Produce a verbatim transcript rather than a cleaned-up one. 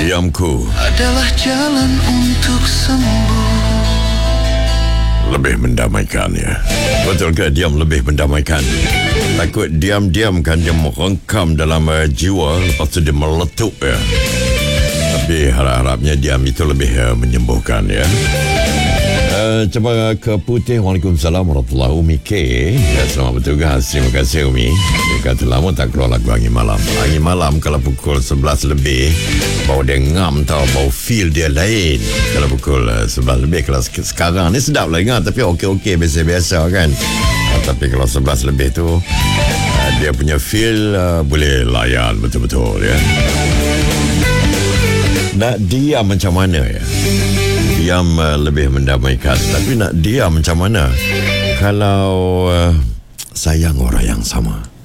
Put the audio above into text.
Diamku adalah jalan untuk sembuh. Lebih mendamaikan, ya. Betul ke diam lebih mendamaikan? Takut diam-diam kan dia merengkam dalam uh, jiwa, lepas tu dia meletup, ya. Tapi harap-harapnya diam itu lebih uh, menyembuhkan, ya. Uh, coba ke Putih. Waalaikumsalam warahmatullahi wabarakatuh. Umi K, ya, selamat bertugas. Terima kasih Umi. Dia kata lama tak keluar lagu Angin Malam. Angin Malam kalau pukul sebelas lebih, bau dia ngam tau, bau feel dia lain. Kalau pukul uh, sebelas lebih, kalau sekarang ni sedap lah ingat, tapi okey-okey biasa-biasa kan. uh, Tapi kalau sebelas lebih tu, uh, dia punya feel uh, boleh layan betul-betul, ya. Nak diam macam mana, ya? Diam uh, lebih mendamaikan. Tapi nak diam macam mana kalau uh, sayang orang yang sama?